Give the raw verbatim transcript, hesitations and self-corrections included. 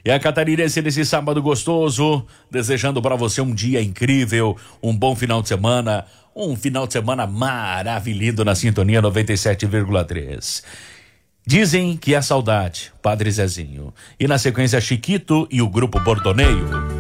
E a catarinense nesse sábado gostoso, desejando para você um dia incrível, um bom final de semana, um final de semana maravilhoso na sintonia noventa e sete vírgula três. Dizem que é saudade, Padre Zezinho. E na sequência, Chiquito e o Grupo Bordoneio.